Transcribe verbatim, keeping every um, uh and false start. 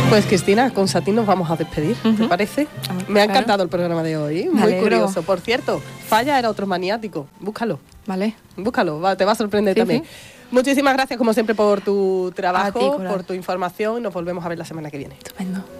Pues Cristina, con Satín nos vamos a despedir, ¿te uh-huh. parece? Me ha encantado claro. el programa de hoy, muy alegro. curioso. Por cierto, Falla era otro maniático, búscalo. Vale. Búscalo, va, te va a sorprender sí, también. Sí. Muchísimas gracias como siempre por tu trabajo, ti, por tu información y nos volvemos a ver la semana que viene. Estupendo.